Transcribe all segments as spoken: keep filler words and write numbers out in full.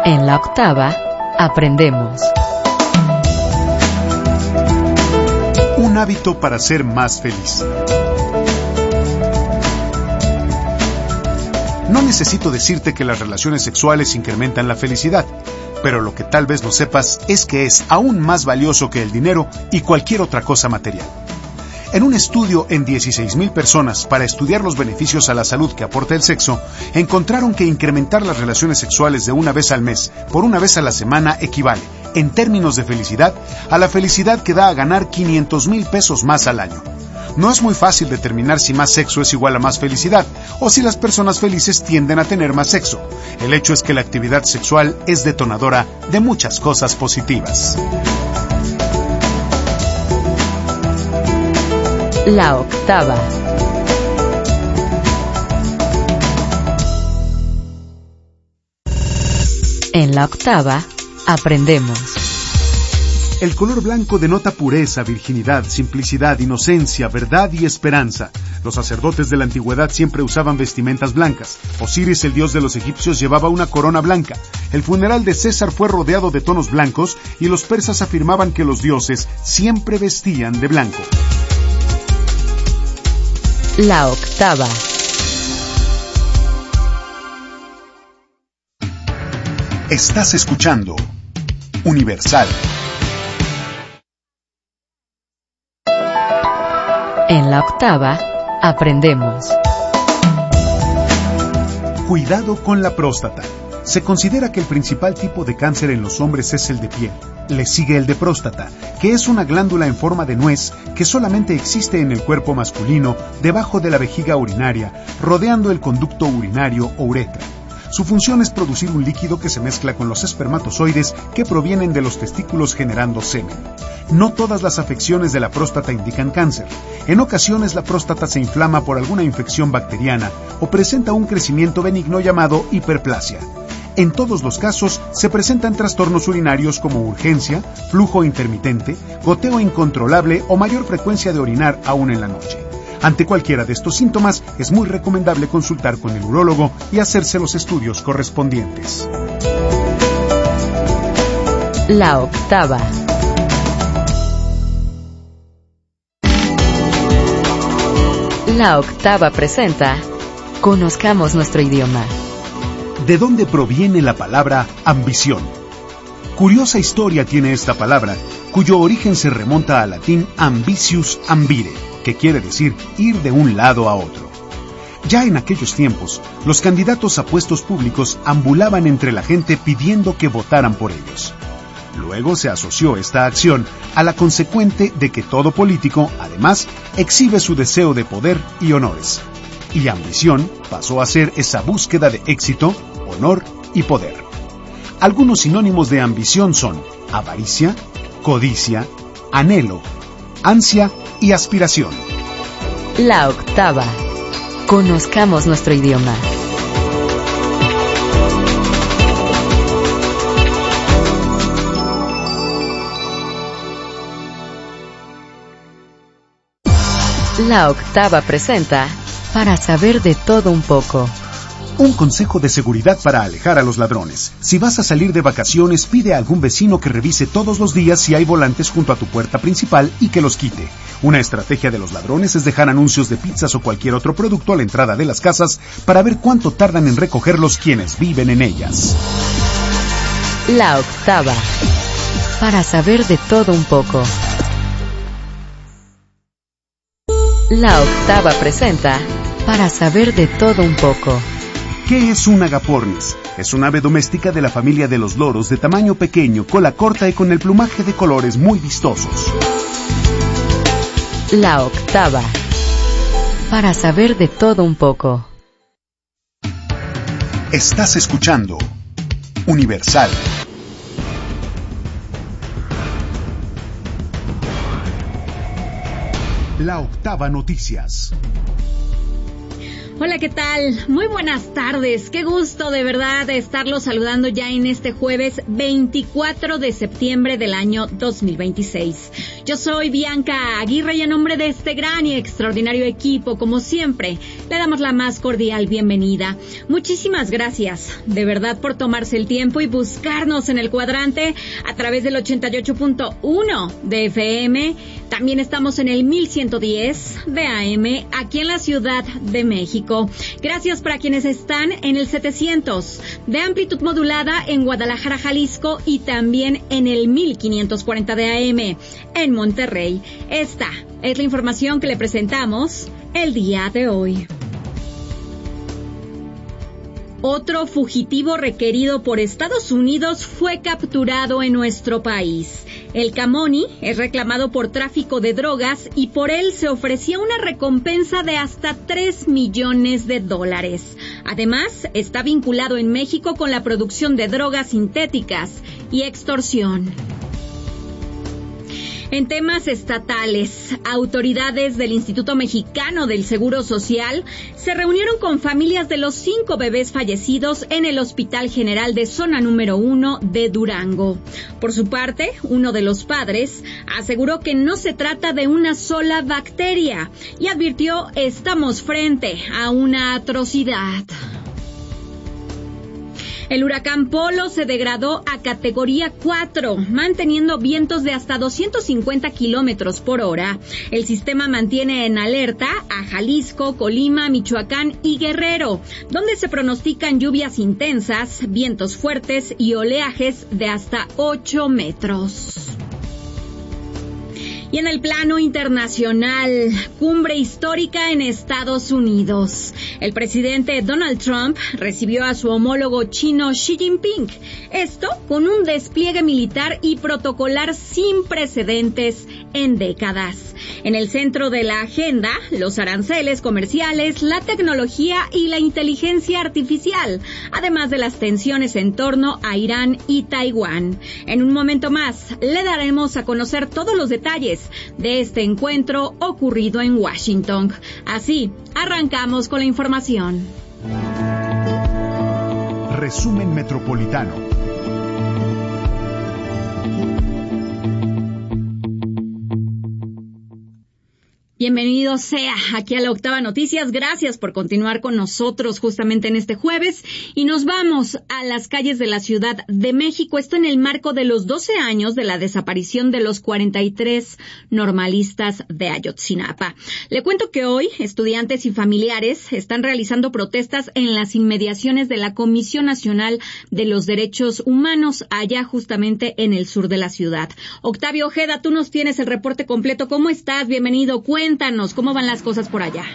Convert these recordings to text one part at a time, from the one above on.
En la octava, aprendemos. Un hábito para ser más feliz. No necesito decirte que las relaciones sexuales incrementan la felicidad, pero lo que tal vez no sepas es que es aún más valioso que el dinero y cualquier otra cosa material. En un estudio en dieciséis mil personas para estudiar los beneficios a la salud que aporta el sexo, encontraron que incrementar las relaciones sexuales de una vez al mes por una vez a la semana equivale, en términos de felicidad, a la felicidad que da a ganar quinientos mil pesos más al año. No es muy fácil determinar si más sexo es igual a más felicidad, o si las personas felices tienden a tener más sexo. El hecho es que la actividad sexual es detonadora de muchas cosas positivas. La octava. En la octava, aprendemos. El color blanco denota pureza, virginidad, simplicidad, inocencia, verdad y esperanza. Los sacerdotes de la antigüedad siempre usaban vestimentas blancas. Osiris, el dios de los egipcios, llevaba una corona blanca. El funeral de César fue rodeado de tonos blancos y los persas afirmaban que los dioses siempre vestían de blanco. La octava. Estás escuchando Universal. En la octava, aprendemos. Cuidado con la próstata. Se considera que el principal tipo de cáncer en los hombres es el de piel. Le sigue el de próstata, que es una glándula en forma de nuez que solamente existe en el cuerpo masculino, debajo de la vejiga urinaria, rodeando el conducto urinario o uretra. Su función es producir un líquido que se mezcla con los espermatozoides que provienen de los testículos generando semen. No todas las afecciones de la próstata indican cáncer. En ocasiones la próstata se inflama por alguna infección bacteriana o presenta un crecimiento benigno llamado hiperplasia. En todos los casos se presentan trastornos urinarios como urgencia, flujo intermitente, goteo incontrolable o mayor frecuencia de orinar aún en la noche. Ante cualquiera de estos síntomas, es muy recomendable consultar con el urólogo y hacerse los estudios correspondientes. La octava. La octava presenta Conozcamos nuestro idioma. ¿De dónde proviene la palabra ambición? Curiosa historia tiene esta palabra, cuyo origen se remonta al latín ambitius ambire, que quiere decir ir de un lado a otro. Ya en aquellos tiempos, los candidatos a puestos públicos ambulaban entre la gente pidiendo que votaran por ellos. Luego se asoció esta acción a la consecuente de que todo político, además, exhibe su deseo de poder y honores. Y ambición pasó a ser esa búsqueda de éxito, honor y poder. Algunos sinónimos de ambición son avaricia, codicia, anhelo, ansia y aspiración. La octava. Conozcamos nuestro idioma. La octava presenta Para saber de todo un poco. Un consejo de seguridad para alejar a los ladrones. Si vas a salir de vacaciones, pide a algún vecino que revise todos los días si hay volantes junto a tu puerta principal y que los quite. Una estrategia de los ladrones es dejar anuncios de pizzas o cualquier otro producto a la entrada de las casas para ver cuánto tardan en recogerlos quienes viven en ellas. La octava. Para saber de todo un poco. La octava presenta Para saber de todo un poco. ¿Qué es un agapornis? Es un ave doméstica de la familia de los loros de tamaño pequeño, cola corta y con el plumaje de colores muy vistosos. La octava. Para saber de todo un poco. Estás escuchando Universal. La octava noticias. Hola, ¿qué tal? Muy buenas tardes. Qué gusto de verdad de estarlos saludando ya en este jueves veinticuatro de septiembre del año dos mil veintiséis. Yo soy Bianca Aguirre y en nombre de este gran y extraordinario equipo, como siempre, le damos la más cordial bienvenida. Muchísimas gracias, de verdad, por tomarse el tiempo y buscarnos en el cuadrante a través del ochenta y ocho punto uno de F M. También estamos en el mil ciento diez de A M aquí en la Ciudad de México. Gracias para quienes están en el setecientos de amplitud modulada en Guadalajara, Jalisco, y también en el mil quinientos cuarenta de A M en Monterrey. Esta es la información que le presentamos el día de hoy. Otro fugitivo requerido por Estados Unidos fue capturado en nuestro país. El Camoni es reclamado por tráfico de drogas y por él se ofrecía una recompensa de hasta tres millones de dólares. Además, está vinculado en México con la producción de drogas sintéticas y extorsión. En temas estatales, autoridades del Instituto Mexicano del Seguro Social se reunieron con familias de los cinco bebés fallecidos en el Hospital General de Zona Número uno de Durango. Por su parte, uno de los padres aseguró que no se trata de una sola bacteria y advirtió: estamos frente a una atrocidad. El huracán Polo se degradó a categoría cuatro, manteniendo vientos de hasta doscientos cincuenta kilómetros por hora. El sistema mantiene en alerta a Jalisco, Colima, Michoacán y Guerrero, donde se pronostican lluvias intensas, vientos fuertes y oleajes de hasta ocho metros. Y en el plano internacional, cumbre histórica en Estados Unidos. El presidente Donald Trump recibió a su homólogo chino Xi Jinping. Esto con un despliegue militar y protocolar sin precedentes en décadas. En el centro de la agenda, los aranceles comerciales, la tecnología y la inteligencia artificial, además de las tensiones en torno a Irán y Taiwán. En un momento más, le daremos a conocer todos los detalles de este encuentro ocurrido en Washington. Así, arrancamos con la información. Resumen Metropolitano. Bienvenido sea aquí a la Octava Noticias. Gracias por continuar con nosotros justamente en este jueves. Y nos vamos a las calles de la Ciudad de México. Esto en el marco de los doce años de la desaparición de los cuarenta y tres normalistas de Ayotzinapa. Le cuento que hoy estudiantes y familiares están realizando protestas en las inmediaciones de la Comisión Nacional de los Derechos Humanos, allá justamente en el sur de la ciudad. Octavio Ojeda, tú nos tienes el reporte completo. ¿Cómo estás? Bienvenido. Cuéntanos. Cuéntanos, ¿cómo van las cosas por allá?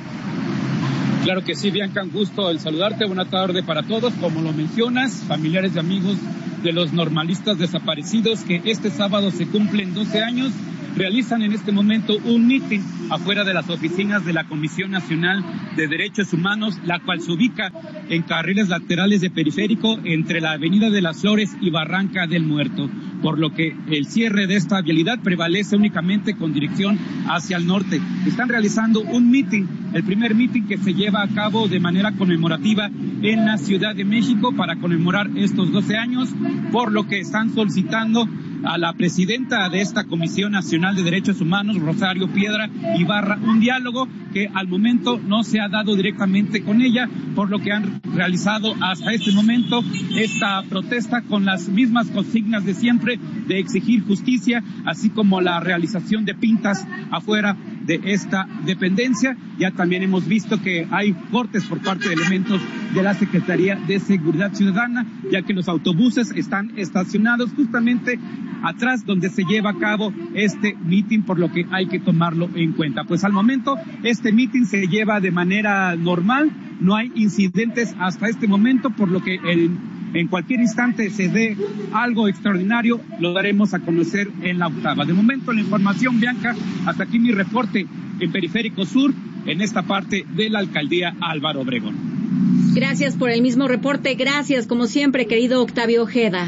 Claro que sí, Bianca, un gusto el saludarte. Buena tarde para todos. Como lo mencionas, familiares y amigos de los normalistas desaparecidos que este sábado se cumplen doce años, realizan en este momento un mitin afuera de las oficinas de la Comisión Nacional de Derechos Humanos, la cual se ubica en carriles laterales de periférico entre la Avenida de las Flores y Barranca del Muerto, por lo que el cierre de esta vialidad prevalece únicamente con dirección hacia el norte. Están realizando un mitin, el primer mitin que se lleva a cabo de manera conmemorativa en la Ciudad de México para conmemorar estos doce años, por lo que están solicitando a la presidenta de esta Comisión Nacional de Derechos Humanos, Rosario Piedra Ibarra, un diálogo que al momento no se ha dado directamente con ella, por lo que han realizado hasta este momento esta protesta con las mismas consignas de siempre, de exigir justicia, así como la realización de pintas afuera de esta dependencia. Ya también hemos visto que hay cortes por parte de elementos de la Secretaría de Seguridad Ciudadana, ya que los autobuses están estacionados justamente atrás donde se lleva a cabo este mitin, por lo que hay que tomarlo en cuenta. Pues al momento este mitin se lleva de manera normal, no hay incidentes hasta este momento, por lo que el en cualquier instante se dé algo extraordinario, lo daremos a conocer en la octava. De momento la información, Bianca, hasta aquí mi reporte en Periférico Sur, en esta parte de la Alcaldía Álvaro Obregón. Gracias por el mismo reporte, gracias como siempre, querido Octavio Ojeda.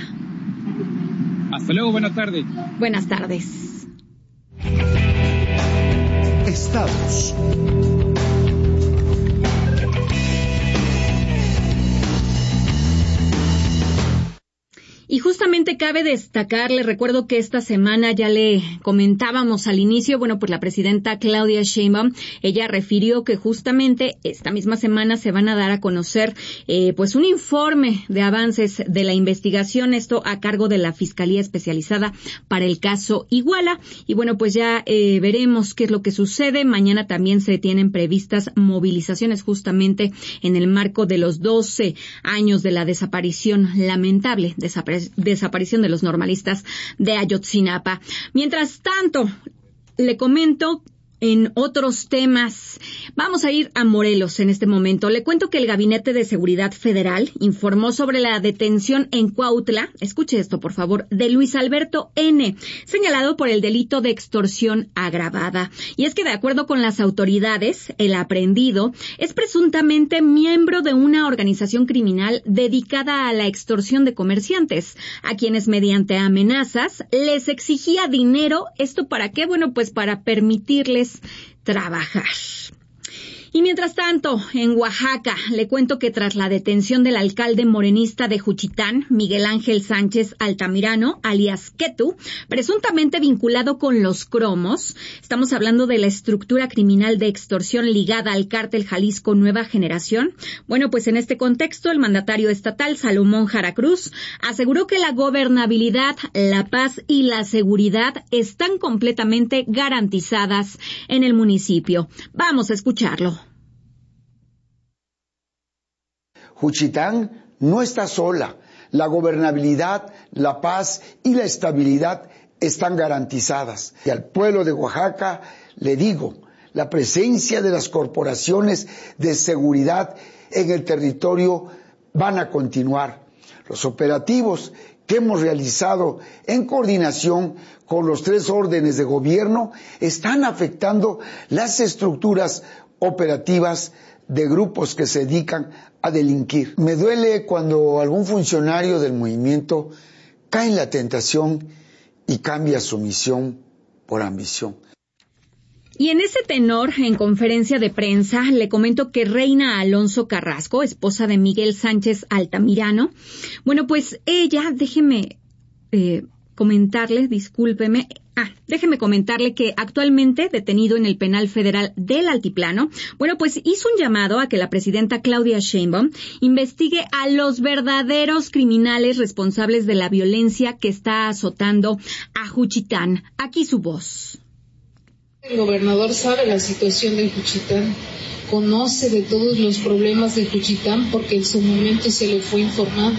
Hasta luego, buenas tardes. Buenas tardes. Estados. Y justamente cabe destacar, les recuerdo que esta semana ya le comentábamos al inicio, bueno, pues la presidenta Claudia Sheinbaum, ella refirió que justamente esta misma semana se van a dar a conocer eh, pues un informe de avances de la investigación, esto a cargo de la Fiscalía Especializada para el caso Iguala. Y bueno, pues ya eh, veremos qué es lo que sucede. Mañana también se tienen previstas movilizaciones justamente en el marco de los doce años de la desaparición, lamentable desaparición desaparición de los normalistas de Ayotzinapa. Mientras tanto, le comento en otros temas. Vamos a ir a Morelos en este momento. Le cuento que el Gabinete de Seguridad Federal informó sobre la detención en Cuautla, escuche esto por favor, de Luis Alberto N., señalado por el delito de extorsión agravada. Y es que de acuerdo con las autoridades, el aprehendido es presuntamente miembro de una organización criminal dedicada a la extorsión de comerciantes, a quienes mediante amenazas les exigía dinero. ¿Esto para qué? Bueno, pues para permitirles trabajar. Y mientras tanto, en Oaxaca, le cuento que tras la detención del alcalde morenista de Juchitán, Miguel Ángel Sánchez Altamirano, alias Ketu, presuntamente vinculado con los cromos, estamos hablando de la estructura criminal de extorsión ligada al cártel Jalisco Nueva Generación. Bueno, pues en este contexto, el mandatario estatal, Salomón Jara Cruz, aseguró que la gobernabilidad, la paz y la seguridad están completamente garantizadas en el municipio. Vamos a escucharlo. Juchitán no está sola. La gobernabilidad, la paz y la estabilidad están garantizadas. Y al pueblo de Oaxaca le digo, la presencia de las corporaciones de seguridad en el territorio van a continuar. Los operativos que hemos realizado en coordinación con los tres órdenes de gobierno están afectando las estructuras operativas de grupos que se dedican a delinquir. Me duele cuando algún funcionario del movimiento cae en la tentación y cambia su misión por ambición. Y en ese tenor, en conferencia de prensa, le comento que Reina Alonso Carrasco, esposa de Miguel Sánchez Altamirano, bueno, pues ella, déjeme eh, comentarle, discúlpeme, ah, déjeme comentarle que actualmente detenido en el penal federal del Altiplano, bueno, pues hizo un llamado a que la presidenta Claudia Sheinbaum investigue a los verdaderos criminales responsables de la violencia que está azotando a Juchitán. Aquí su voz. El gobernador sabe la situación de Juchitán, conoce de todos los problemas de Juchitán porque en su momento se le fue informado,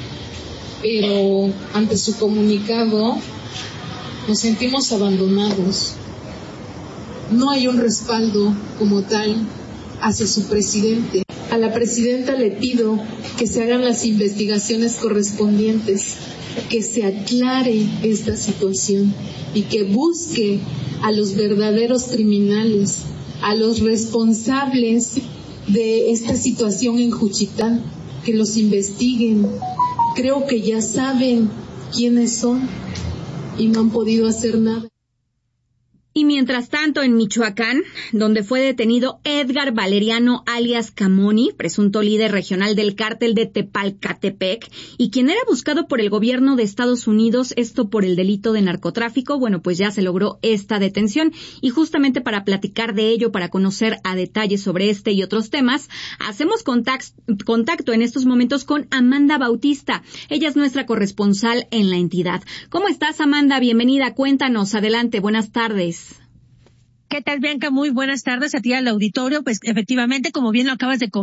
pero ante su comunicado nos sentimos abandonados. No hay un respaldo como tal hacia su presidente. A la presidenta le pido que se hagan las investigaciones correspondientes, que se aclare esta situación y que busque a los verdaderos criminales, a los responsables de esta situación en Juchitán, que los investiguen. Creo que ya saben quiénes son y no han podido hacer nada. Y mientras tanto, en Michoacán, donde fue detenido Edgar Valeriano alias Camoni, presunto líder regional del cártel de Tepalcatepec, y quien era buscado por el gobierno de Estados Unidos, esto por el delito de narcotráfico, bueno, pues ya se logró esta detención. Y justamente para platicar de ello, para conocer a detalle sobre este y otros temas, hacemos contact- contacto en estos momentos con Amanda Bautista. Ella es nuestra corresponsal en la entidad. ¿Cómo estás, Amanda? Bienvenida. Cuéntanos. Adelante. Buenas tardes. ¿Qué tal, Bianca? Muy buenas tardes a ti al auditorio. Pues efectivamente, como bien lo acabas de